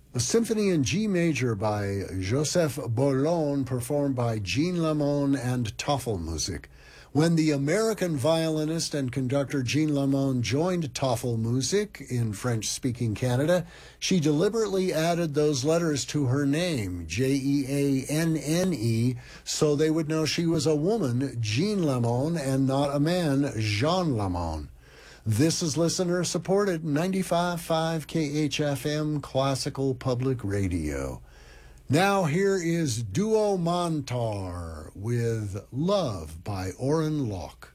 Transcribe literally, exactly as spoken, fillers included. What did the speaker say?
A symphony in G major by Joseph Boulogne, performed by Jean Lamon and Tafelmusik. When the American violinist and conductor Jean Lamon joined Tafelmusik in French-speaking Canada, she deliberately added those letters to her name, J E A N N E, so they would know she was a woman, Jean Lamon, and not a man, Jean Lamon. This is listener-supported ninety-five point five K H F M Classical Public Radio. Now here is Duo Montar with Love by Oren Locke.